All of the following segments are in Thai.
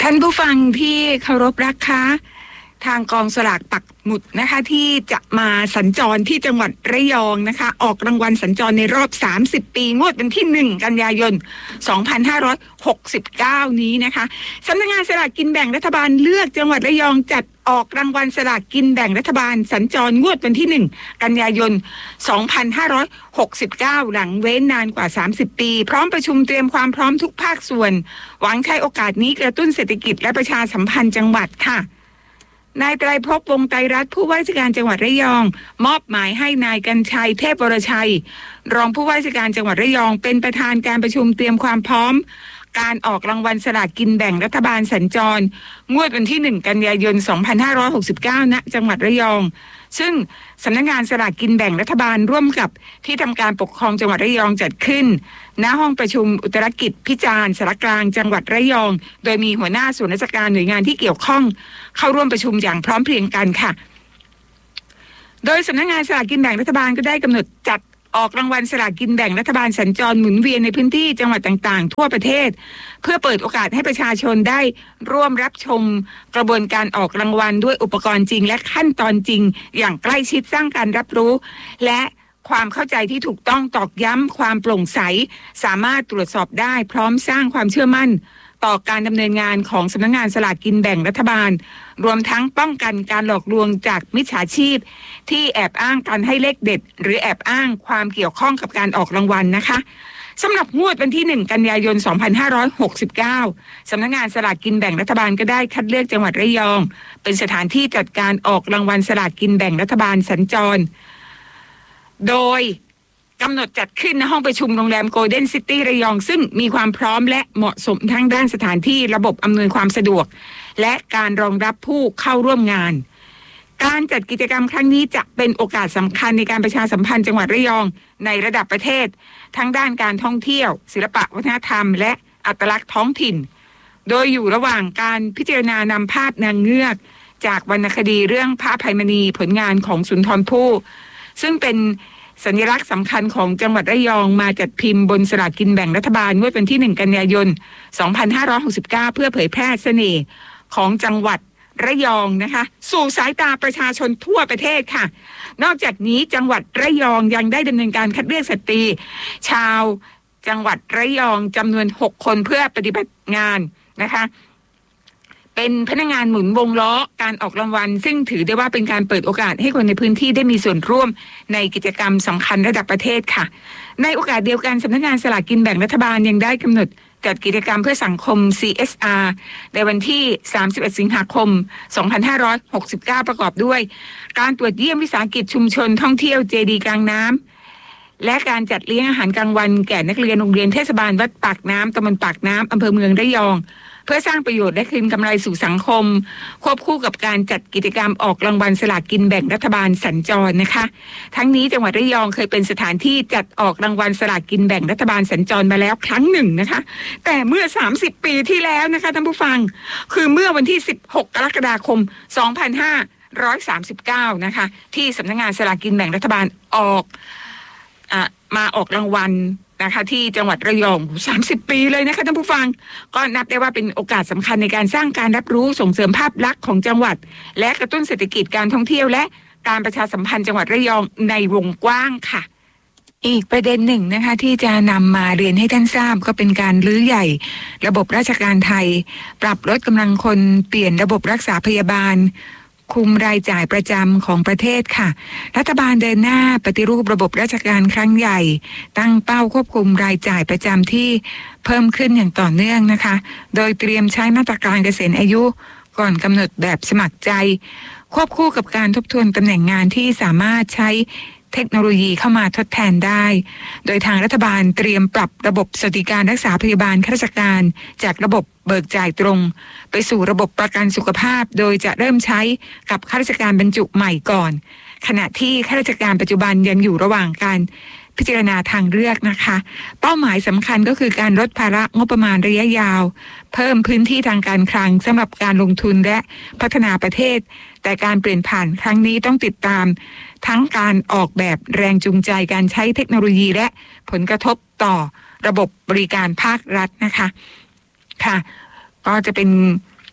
ท่านผู้ฟังที่เคารพรักคะทางกองสลากปักหมุดนะคะที่จะมาสัญจรที่จังหวัดระยองนะคะออกรางวัลสัญจรในรอบ30ปีงวดวันที่1กันยายน2569นี้นะคะสำนักงานสลากกินแบ่งรัฐบาลเลือกจังหวัดระยองจัดออกรางวัลสลากกินแบ่งรัฐบาลสัญจรงวดวันที่1กันยายน2569หลังเว้นนานกว่า30ปีพร้อมประชุมเตรียมความพร้อมทุกภาคส่วนหวังใช้โอกาสนี้กระตุ้นเศรษฐกิจและประชาสัมพันธ์จังหวัดค่ะนายไตรภพ วงศ์ไตรรัตน์ผู้ว่าราชการจังหวัดระยองมอบหมายให้นายกรรชัยเทพวรชัยรองผู้ว่าราชการจังหวัดระยองเป็นประธานการประชุมเตรียมความพร้อมการออกรางวัลสลากกินแบ่งรัฐบาลสัญจรงวดวันที่1กันยายน2569ณจังหวัดระยองซึ่งสำนักงานสลากกินแบ่งรัฐบาลร่วมกับที่ทำการปกครองจังหวัดระยองจัดขึ้นณห้องประชุมอุตรกิจพิจารณ์สารกลางจังหวัดระยองโดยมีหัวหน้าส่วนราชการหน่วยงานที่เกี่ยวข้องเข้าร่วมประชุมอย่างพร้อมเพรียงกันค่ะโดยสำนักงานสลากกินแบ่งรัฐบาลก็ได้กำหนดจัดออกรางวัลสลากกินแบ่งรัฐบาลสัญจรหมุนเวียนในพื้นที่จังหวัดต่างๆทั่วประเทศเพื่อเปิดโอกาสให้ประชาชนได้ร่วมรับชมกระบวนการออกรางวัลด้วยอุปกรณ์จริงและขั้นตอนจริงอย่างใกล้ชิดสร้างการรับรู้และความเข้าใจที่ถูกต้องตอกย้ำความโปร่งใสสามารถตรวจสอบได้พร้อมสร้างความเชื่อมั่นต่อการดำเนินงานของสำนักงานสลากกินแบ่งรัฐบาลรวมทั้งป้องกันการหลอกลวงจากมิจฉาชีพที่แอบอ้างการให้เลขเด็ดหรือแอบอ้างความเกี่ยวข้องกับการออกรางวัลนะคะสำหรับงวดวันที่1กันยายน2569สำนักงานสลากกินแบ่งรัฐบาลก็ได้คัดเลือกจังหวัดระยองเป็นสถานที่จัดการออกรางวัลสลากกินแบ่งรัฐบาลสัญจรโดยกำหนดจัดขึ้นในห้องประชุมโรงแรมโกลเด้นซิตี้ระยองซึ่งมีความพร้อมและเหมาะสมทั้งด้านสถานที่ระบบอำนวยความสะดวกและการรองรับผู้เข้าร่วมงานการจัดกิจกรรมครั้งนี้จะเป็นโอกาสสำคัญในการประชาสัมพันธ์จังหวัดระยองในระดับประเทศทั้งด้านการท่องเที่ยวศิลปะวัฒนธรรมและอัตลักษณ์ท้องถิ่นโดยอยู่ระหว่างการพิจารณานำภาพนางเงือกจากวรรณคดีเรื่องพระอภัยมณีผลงานของสุนทรภู่ซึ่งเป็นสัญลักษณ์สำคัญของจังหวัดระยองมาจัดพิมพ์บนสลากกินแบ่งรัฐบาลงวดวันที่1กันยายน2569เพื่อเผยแพร่เสน่ห์ของจังหวัดระยองนะคะสู่สายตาประชาชนทั่วประเทศค่ะนอกจากนี้จังหวัดระยองยังได้ดำเนินการคัดเลือกสตรีชาวจังหวัดระยองจำนวน6คนเพื่อปฏิบัติงานนะคะเป็นพนักงานหมุนวงล้อการออกรางวัลซึ่งถือได้ว่าเป็นการเปิดโอกาสให้คนในพื้นที่ได้มีส่วนร่วมในกิจกรรมสำคัญระดับประเทศค่ะในโอกาสเดียวกันสำนักงานสลากกินแบ่งรัฐบาลยังได้กำหนดจัดกิจกรรมเพื่อสังคม CSR ในวันที่31สิงหาคม2569ประกอบด้วยการตรวจเยี่ยมวิสาหกิจชุมชนท่องเที่ยวเจดีย์กลางน้ำและการจัดเลี้ยงอาหารกลางวันแก่นักเรียนโรงเรียนเทศบาลวัดปากน้ำตำบลปากน้ำอำเภอเมืองระยองเพื่อสร้างประโยชน์และคืนกำไรสู่สังคมควบคู่กับการจัดกิจกรรมออกรางวัลสลากกินแบ่งรัฐบาลสัญจรนะคะทั้งนี้จังหวัดระยองเคยเป็นสถานที่จัดออกรางวัลสลากกินแบ่งรัฐบาลสัญจรมาแล้วครั้งหนึ่งนะคะแต่เมื่อ30ปีที่แล้วนะคะท่านผู้ฟังคือเมื่อวันที่16กรกฎาคม2539นะคะที่สำนักงานสลากกินแบ่งรัฐบาลมาออกรางวัลนะคะที่จังหวัดระยอง30ปีเลยนะคะท่านผู้ฟังก็นับได้ว่าเป็นโอกาสสำคัญในการสร้างการรับรู้ส่งเสริมภาพลักษณ์ของจังหวัดและกระตุ้นเศรษฐกิจการท่องเที่ยวและการประชาสัมพันธ์จังหวัดระยองในวงกว้างค่ะอีกประเด็นหนึ่งนะคะที่จะนำมาเรียนให้ท่านทราบก็เป็นการรื้อใหญ่ระบบราชการไทยปรับลดกำลังคนเปลี่ยนระบบรักษาพยาบาลคุมรายจ่ายประจำของประเทศค่ะรัฐบาลเดินหน้าปฏิรูประบบราชการครั้งใหญ่ตั้งเป้าควบคุมรายจ่ายประจำที่เพิ่มขึ้นอย่างต่อเนื่องนะคะโดยเตรียมใช้มาตรการเกษียณอายุก่อนกำหนดแบบสมัครใจควบคู่กับการทบทวนตำแหน่งงานที่สามารถใช้เทคโนโลยีเข้ามาทดแทนได้โดยทางรัฐบาลเตรียมปรับระบบสวัสดิการรักษาพยาบาลข้าราชการจากระบบเบิกจ่ายตรงไปสู่ระบบประกันสุขภาพโดยจะเริ่มใช้กับข้าราชการบรรจุใหม่ก่อนขณะที่ข้าราชการปัจจุบันยังอยู่ระหว่างการพิจารณาทางเลือกนะคะเป้าหมายสำคัญก็คือการลดภาระงบประมาณระยะยาวเพิ่มพื้นที่ทางการคลังสำหรับการลงทุนและพัฒนาประเทศแต่การเปลี่ยนผ่านครั้งนี้ต้องติดตามทั้งการออกแบบแรงจูงใจการใช้เทคโนโลยีและผลกระทบต่อระบบบริการภาครัฐนะคะค่ะก็จะเป็น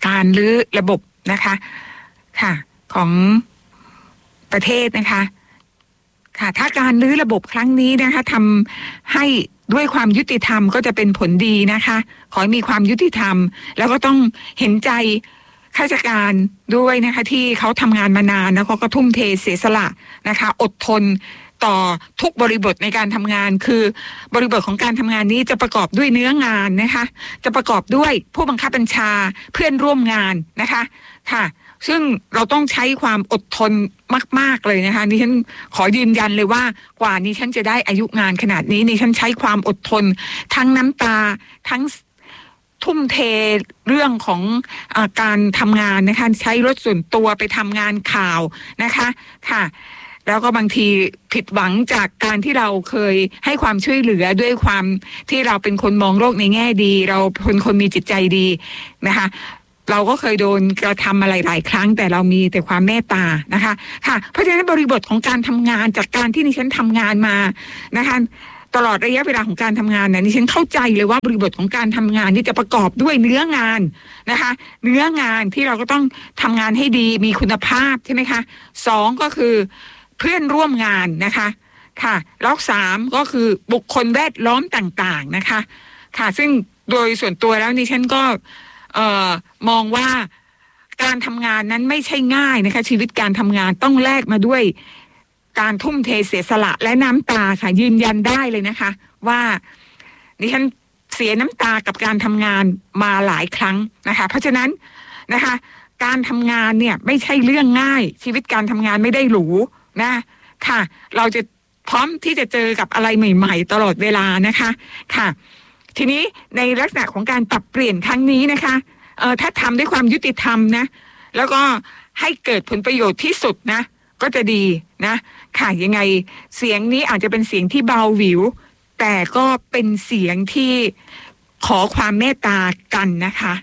การรื้อระบบนะคะค่ะของประเทศนะคะค่ะถ้าการรื้อระบบครั้งนี้นะคะทำให้ด้วยความยุติธรรมก็จะเป็นผลดีนะคะขอให้มีความยุติธรรมแล้วก็ต้องเห็นใจข้าราชการด้วยนะคะที่เขาทำงานมานานแล้วเขาก็ทุ่มเทเสียสละนะคะอดทนต่อทุกบริบทในการทำงานคือบริบทของการทำงานนี้จะประกอบด้วยเนื้องานนะคะจะประกอบด้วยผู้บังคับบัญชาเพื่อนร่วมงานนะคะค่ะซึ่งเราต้องใช้ความอดทนมากๆเลยนะคะดิฉันขอยืนยันเลยว่ากว่านี้ฉันจะได้อายุงานขนาดนี้ดิฉันใช้ความอดทนทั้งน้ำตาทั้งทุ่มเทเรื่องของการทำงานนะคะใช้รถส่วนตัวไปทำงานข่าวนะคะค่ะแล้วก็บางทีผิดหวังจากการที่เราเคยให้ความช่วยเหลือด้วยความที่เราเป็นคนมองโลกในแง่ดีเราเป็นคนมีจิตใจดีนะคะเราก็เคยโดนกระทำอะไรหลายครั้งแต่เรามีแต่ความเมตตานะคะค่ะเพราะฉะนั้นบริบทของการทำงานจากการที่ดิฉันทำงานมานะคะตลอดระยะเวลาของการทำงานดิฉันเข้าใจเลยว่าบริบทของการทำงานนี่จะประกอบด้วยเนื้องานนะคะเนื้องานที่เราก็ต้องทำงานให้ดีมีคุณภาพใช่ไหมคะสองก็คือเพื่อนร่วมงานนะคะค่ะแล้วสามก็คือบุคคลแวดล้อมต่างๆนะคะค่ะซึ่งโดยส่วนตัวแล้วดิฉันก็มองว่าการทำงานนั้นไม่ใช่ง่ายนะคะชีวิตการทำงานต้องแลกมาด้วยการทุ่มเทเสียสละและน้ำตาค่ะยืนยันได้เลยนะคะว่าดิฉันเสียน้ำตากับการทำงานมาหลายครั้งนะคะเพราะฉะนั้นนะคะการทำงานเนี่ยไม่ใช่เรื่องง่ายชีวิตการทำงานไม่ได้หรูนะค่ะเราจะพร้อมที่จะเจอกับอะไรใหม่ๆตลอดเวลานะคะค่ะทีนี้ในลักษณะของการปรับเปลี่ยนครั้งนี้นะคะถ้าทำด้วยความยุติธรรมนะแล้วก็ให้เกิดผลประโยชน์ที่สุดนะก็จะดีนะค่ะยังไงเสียงนี้อาจจะเป็นเสียงที่เบาหวิวแต่ก็เป็นเสียงที่ขอความเมตตากันนะคะ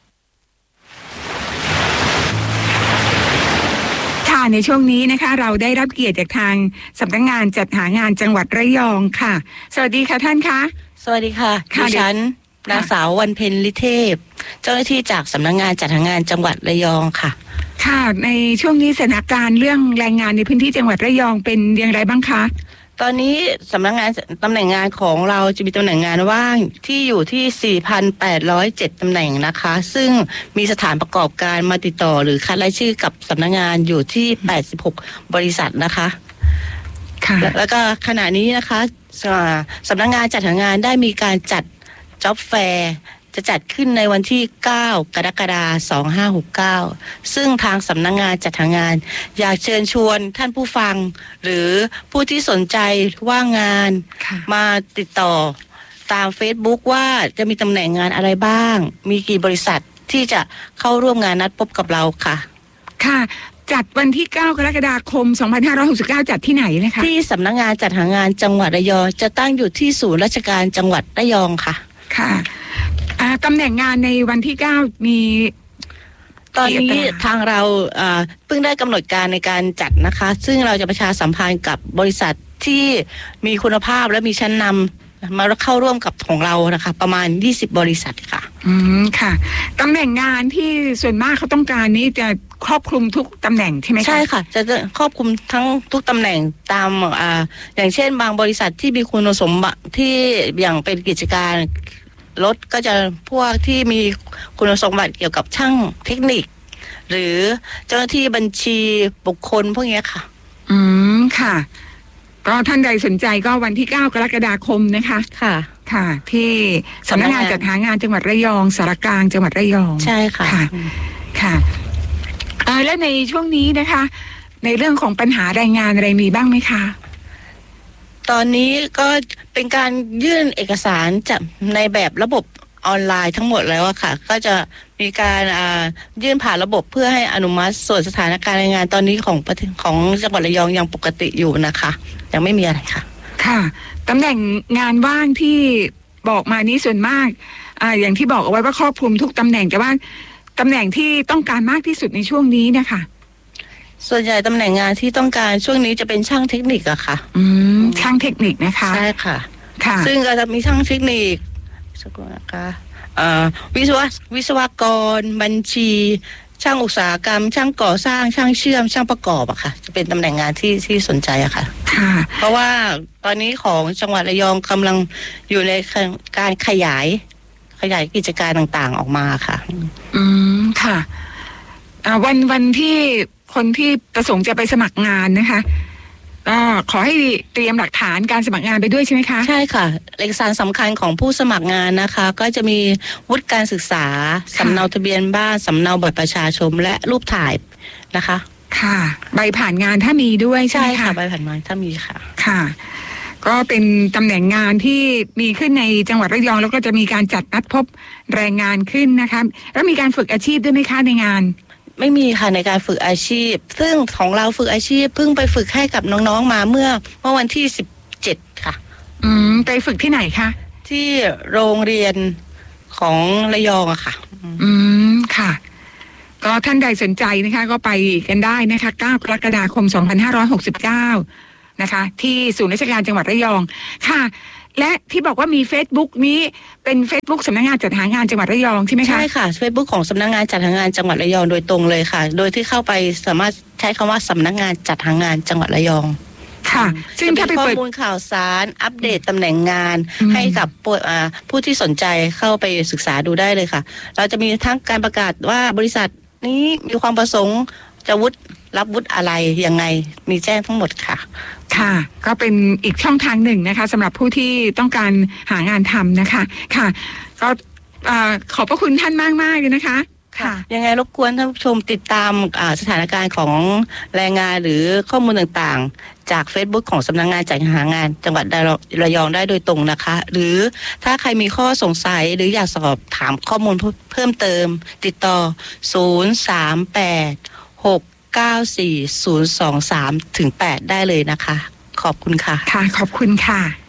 ค่ะในช่วงนี้นะคะเราได้รับเกียรติจากทางสำนักงานจัดหางานจังหวัดระยองค่ะสวัสดีค่ะท่านคะสวัสดีค่ะดิฉันนางสาววันเพ็ญฤทธิเทพเจ้าหน้าที่จากสำนักงานจัดหางานจังหวัดระยองค่ะค่ะในช่วงนี้สถานการณ์เรื่องแรงงานในพื้นที่จังหวัดระยองเป็นอย่างไรบ้างคะตอนนี้สำนักงานตำแหน่งงานของเราจะมีตำแหน่งงานว่างที่อยู่ที่ 4,807 ตำแหน่งนะคะซึ่งมีสถานประกอบการมาติดต่อหรือคัดรายชื่อกับสำนักงานอยู่ที่86บริษัทนะคะค่ะแล้วก็ขณะนี้นะคะสำนักงานจัดหางานได้มีการจัดจ็อบแฟร์จะจัดขึ้นในวันที่9กรกฎาคม2569ซึ่งทางสำนักงานจัดหางานอยากเชิญชวนท่านผู้ฟังหรือผู้ที่สนใจว่างงานมาติดต่อตาม Facebook ว่าจะมีตำแหน่งงานอะไรบ้างมีกี่บริษัทที่จะเข้าร่วมงานนัดพบกับเราค่ะค่ะจัดวันที่9กรกฎาคม2569จัดที่ไหนนะคะที่สำนักงานจัดหางานจังหวัดระยองจะตั้งอยู่ที่ศูนย์ราชการจังหวัดระยองค่ะค่ะตำแหน่งงานในวันที่9มีตอนนี้ทางเราเพิ่งได้กำหนดการในการจัดนะคะซึ่งเราจะประชาสัมพันธ์กับบริษัทที่มีคุณภาพและมีชั้นนำมาเข้าร่วมกับของเรานะคะประมาณ20บริษัทค่ะค่ะตำแหน่งงานที่ส่วนมากเขาต้องการนี้จะครอบคลุมทุกตำแหน่งใช่ไหมคะใช่ค่ะจะครอบคลุมทั้งทุกตำแหน่งตามอย่างเช่นบางบริษัทที่มีคุณสมบัติที่อย่างเป็นกิจการรถก็จะพวกที่มีคุณสมบัติเกี่ยวกับช่างเทคนิคหรือเจ้าหน้าที่บัญชีบุคคลพวกนี้ค่ะค่ะก็ท่านใดสนใจก็วันที่9กรกฎาคมนะคะค่ะที่สำนักงานจัดหางานจังหวัดระยองสารกลางจังหวัดระยองใช่ค่ะค่ะและในช่วงนี้นะคะในเรื่องของปัญหาแรงงานอะไรมีบ้างไหมคะตอนนี้ก็เป็นการยื่นเอกสารจากในแบบระบบออนไลน์ทั้งหมดแล้วอะค่ะก็จะมีการยื่นผ่านระบบเพื่อให้อนุมัติส่วนสถานการณ์แรงงานตอนนี้ของจังหวัดระยองยังปกติอยู่นะคะยังไม่มีอะไรค่ะค่ะตำแหน่งงานว่างที่บอกมานี้ส่วนมากอย่างที่บอกเอาไว้ว่าครอบคลุมทุกตำแหน่งแต่ว่าตำแหน่งที่ต้องการมากที่สุดในช่วงนี้นะคะส่วนใหญ่ตำแหน่งงานที่ต้องการช่วงนี้จะเป็นช่างเทคนิคอะค่ะช่างเทคนิคนะคะใช่ค่ะซึ่งก็จะมีช่างเทคนิคสักครู่นะคะวิศวกรบัญชีช่างอุตสาหกรรมช่างก่อสร้างช่างเชื่อมช่างประกอบอะค่ะจะเป็นตำแหน่งงานที่สนใจอะค่ะค่ะเพราะว่าตอนนี้ของจังหวัดระยองกำลังอยู่ในการขยายกิจการต่างๆออกมาค่ะค่ะวันที่คนที่ประสงค์จะไปสมัครงานนะคะก็ขอให้เตรียมหลักฐานการสมัครงานไปด้วยใช่ไหมคะใช่ค่ะเอกสารสำคัญของผู้สมัครงานนะคะก็จะมีวุฒิการศึกษาสำเนาทะเบียนบ้านสำเนาบัตรประชาชนและรูปถ่ายนะคะค่ะใบผ่านงานถ้ามีด้วยใช่ไหมคะใบผ่านงานถ้ามีค่ะค่ะก็เป็นตำแหน่งงานที่มีขึ้นในจังหวัดระยองแล้วก็จะมีการจัดนัดพบแรงงานขึ้นนะคะแล้วมีการฝึกอาชีพด้วยไหมคะในงานไม่มีค่ะในการฝึกอาชีพซึ่งของเราฝึกอาชีพเพิ่งไปฝึกให้กับน้องๆมาเมื่อวันที่17ค่ะไปฝึกที่ไหนคะที่โรงเรียนของระยองอะค่ะค่ะก็ท่านใดสนใจนะคะก็ไปกันได้นะคะ9 กรกฎาคม 2569นะคะที่ศูนย์ราชการจังหวัดระยองค่ะและที่บอกว่ามี Facebook นี้เป็น Facebook สำนักงานจัดหางานจังหวัดระยองใช่ไหมคะใช่ค่ะ Facebook ของสำนักงานจัดหางานจังหวัดระยองโดยตรงเลยค่ะโดยที่เข้าไปสามารถใช้คำว่าสำนักงานจัดหางานจังหวัดระยองค่ะซึ่งถ้าไปข้อมูลข่าวสารอัปเดตตำแหน่งงานให้กับผู้ที่สนใจเข้าไปศึกษาดูได้เลยค่ะเราจะมีทั้งการประกาศว่าบริษัทนี้มีความประสงค์จะรับวุฒิอะไรยังไงมีแจ้งทั้งหมดค่ะค่ะก็เป็นอีกช่องทางหนึ่งนะคะสำหรับผู้ที่ต้องการหางานทำนะคะค่ะก็ขอบพระคุณท่านมากๆเลยนะคะค่ะยังไงรบกวนท่านผู้ชมติดตามสถานการณ์ของแรงงานหรือข้อมูลต่างๆจาก Facebook ของสำนักงานจัดหางานจังหวัดระยองได้โดยตรงนะคะหรือถ้าใครมีข้อสงสัยหรืออยากสอบถามข้อมูลเพิ่มเติมติดต่อ038694023-8ได้เลยนะคะขอบคุณค่ะค่ะขอบคุณค่ะ